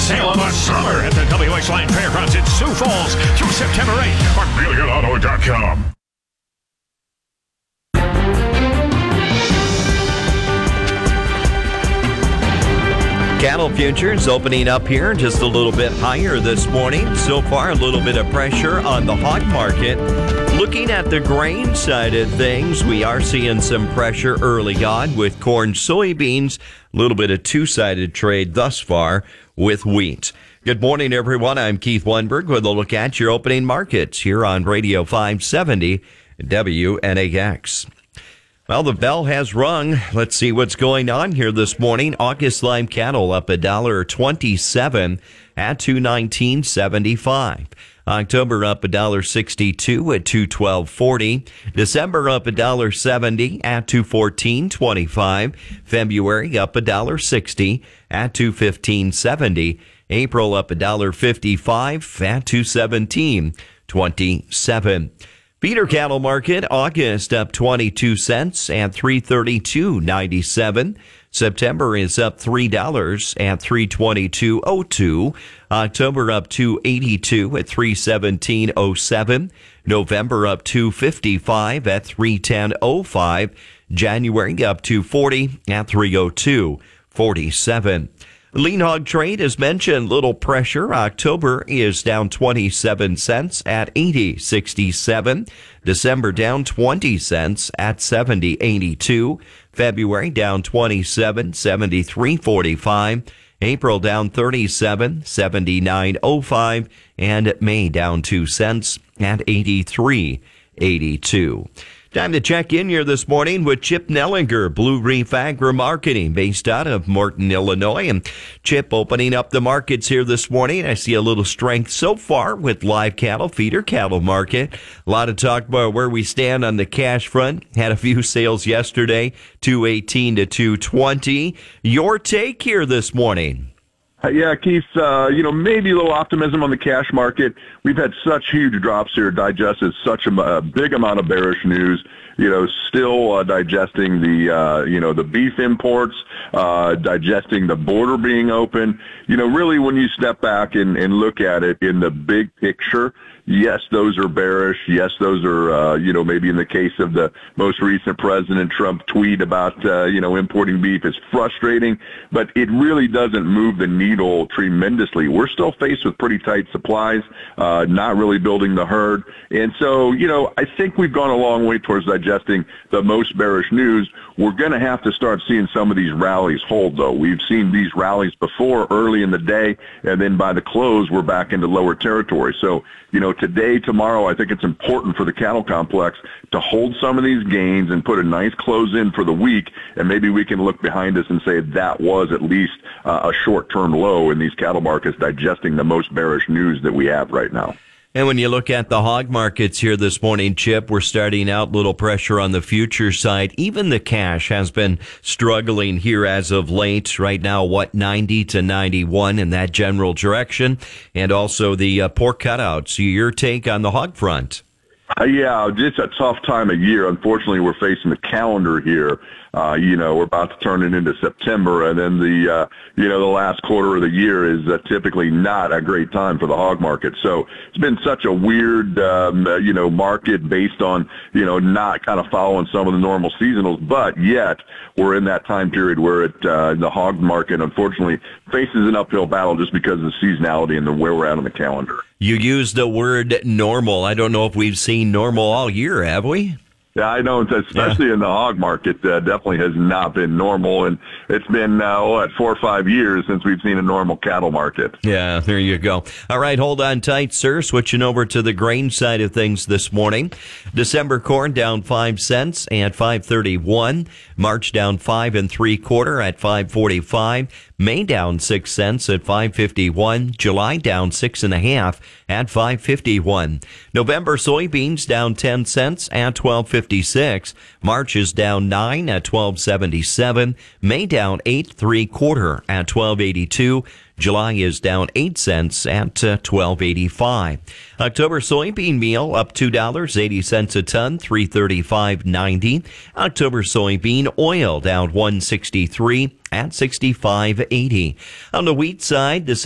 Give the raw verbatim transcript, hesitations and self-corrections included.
sail on the summer at the W X Line Fairgrounds in Sioux Falls through September eighth on Million Auto dot com. Cattle futures opening up here just a little bit higher this morning. So far, a little bit of pressure on the hog market. Looking at the grain side of things, we are seeing some pressure early on with corn, soybeans. A little bit of two-sided trade thus far with wheat. Good morning, everyone. I'm Keith Weinberg with a look at your opening markets here on Radio five seventy W N A X. Well, the bell has rung. Let's see what's going on here this morning. August live cattle up one dollar twenty-seven at two nineteen seventy-five. October up one dollar sixty-two at two twelve forty. December up one dollar seventy at two fourteen twenty-five. February up one dollar sixty at two fifteen seventy. April up one dollar fifty-five at two seventeen twenty-seven. Feeder cattle market, August up twenty-two cents at three thirty-two ninety-seven. September is up three dollars at three twenty-two oh two. October up two eighty-two at three seventeen oh seven. November up two fifty-five at three ten oh five. January up two forty at three oh two forty-seven. Lean hog trade, as mentioned, little pressure. October is down twenty-seven cents at eighty sixty-seven. December down twenty cents at seventy eighty-two. February down twenty-seven, seventy-three forty-five. April down thirty-seven, seventy-nine oh five. And May down two cents at eighty-three eighty-two. Time to check in here this morning with Chip Nellinger, Blue Reef Agri Marketing, based out of Morton, Illinois. And Chip, opening up the markets here this morning, I see a little strength so far with live cattle, feeder cattle market. A lot of talk about where we stand on the cash front. Had a few sales yesterday, two eighteen to two twenty. Your take here this morning? Yeah, Keith, uh, you know, maybe a little optimism on the cash market. We've had such huge drops here, digested such a, a big amount of bearish news, you know, still uh, digesting the, uh, you know, the beef imports, uh, digesting the border being open. You know, really when you step back and, and look at it in the big picture, yes, those are bearish. Yes, those are, uh, you know, maybe in the case of the most recent President Trump tweet about, uh, you know, importing beef is frustrating, but it really doesn't move the needle tremendously. We're still faced with pretty tight supplies, uh, not really building the herd. And so, you know, I think we've gone a long way towards digesting the most bearish news. We're going to have to start seeing some of these rallies hold, though. We've seen these rallies before early in the day, and then by the close, we're back into lower territory. So, you know, today, tomorrow, I think it's important for the cattle complex to hold some of these gains and put a nice close in for the week, and maybe we can look behind us and say that was at least uh, a short-term low in these cattle markets, digesting the most bearish news that we have right now. And when you look at the hog markets here this morning, Chip, we're starting out little pressure on the future side. Even the cash has been struggling here as of late. Right now, what, ninety to ninety-one in that general direction. And also the uh, pork cutouts. Your take on the hog front? Uh, yeah, just a tough time of year. Unfortunately, we're facing the calendar here. Uh, you know, we're about to turn it into September, and then the, uh, you know, the last quarter of the year is uh, typically not a great time for the hog market. So it's been such a weird, um, uh, you know, market based on, you know, not kind of following some of the normal seasonals, but yet we're in that time period where it, uh, the hog market, unfortunately, faces an uphill battle just because of the seasonality and the, where we're at on the calendar. You used the word normal. I don't know if we've seen normal all year, have we? Yeah, I know, especially yeah. in the hog market, uh, definitely has not been normal. And it's been, uh, what, four or five years since we've seen a normal cattle market. Yeah, there you go. All right, hold on tight, sir. Switching over to the grain side of things this morning. December corn down five cents at five thirty-one. March down five and three quarter at five forty-five. May down six cents at five fifty-one. July down six and a half at five fifty-one. November soybeans down ten cents at twelve fifty-six. March is down nine at twelve seventy-seven. May down eight three quarter at twelve eighty-two. July is down eight cents at uh, twelve eighty-five. October soybean meal up two dollars and eighty cents a ton, three thirty-five ninety. October soybean oil down one sixty-three at sixty-five eighty. On the wheat side, the